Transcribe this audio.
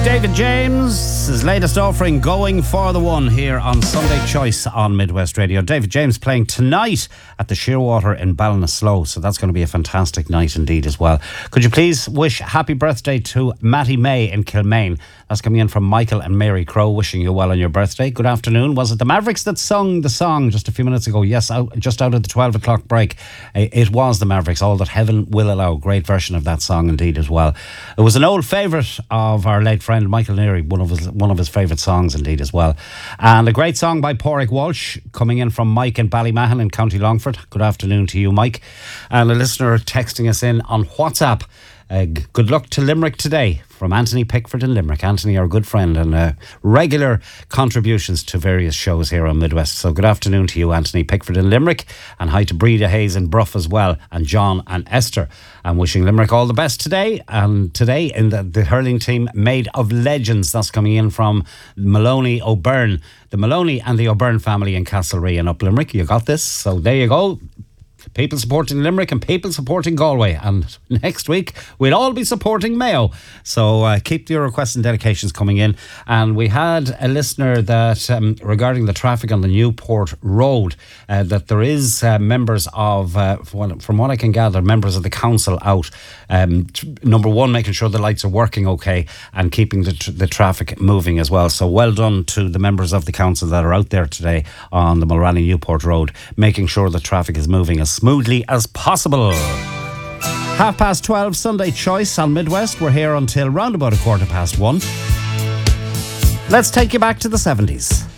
David James, his latest offering, Going for the One, here on Sunday Choice on Midwest Radio. David James playing tonight at the Shearwater in Ballinasloe, so that's going to be a fantastic night indeed as well. Could you please wish happy birthday to Matty May in Kilmaine? That's coming in from Michael and Mary Crow, wishing you well on your birthday. Good afternoon. Was it the Mavericks that sung the song just a few minutes ago? Yes, just out of the 12 o'clock break. It was the Mavericks, All That Heaven Will Allow. Great version of that song indeed as well. It was an old favourite of our late friend Michael Neary, one of his favourite songs indeed as well. And a great song by Pádraig Walsh, coming in from Mike in Ballymahan in County Longford. Good afternoon to you, Mike. And a listener texting us in on WhatsApp. Good luck to Limerick today, from Anthony Pickford in Limerick. Anthony, our good friend, and regular contributions to various shows here on Midwest. So good afternoon to you, Anthony Pickford in Limerick, and hi to Breda Hayes in Bruff as well, and John and Esther. I'm wishing Limerick all the best today, and today in the hurling team made of legends. That's coming in from Maloney O'Byrne, the Maloney and the O'Byrne family in Castlerea in Up Limerick. You got this, so there you go. People supporting Limerick and people supporting Galway, and next week we'll all be supporting Mayo. So keep your requests and dedications coming in. And we had a listener that regarding the traffic on the Newport Road, that there is members of, from what I can gather, members of the council out. Number one, making sure the lights are working okay and keeping the traffic moving as well. So well done to the members of the council that are out there today on the Mulranny Newport Road, making sure the traffic is moving as smoothly as possible. 12:30 Sunday Choice on Midwest. We're here until round about 1:15. Let's take you back to the 70s.